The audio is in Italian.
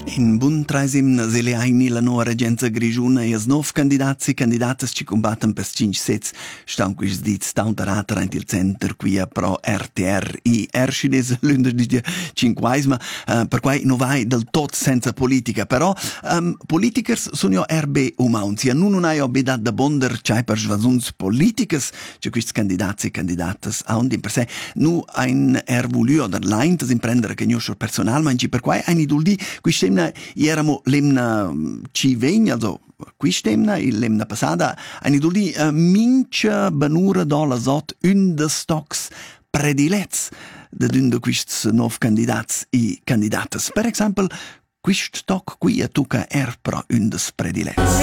In bun traisim Seleaini la nuova regenza grigiuna e as nov candidats e candidatas ci combatten per 5 sets stan quis dits tauntarata rent il center qui a pro RTR i Erschines lunedì 5esima per quai no vai del tot senza politica però politikers sono io RB umans ja nun hai obedat da bonder c'hai per svasuns politikers c'è quist candidats e candidatas a und in per se nu ein volio da leintas imprendere che io personalmente per quai ein iduldi quist eramo lemna ci vegna, also quistemna il lemna passada, ein iduldi mincha banura dola zot un de stocks predilets d'un de quists nov candidats e candidatas. Per exemple, quist stock qui a tuca pro un des predilets.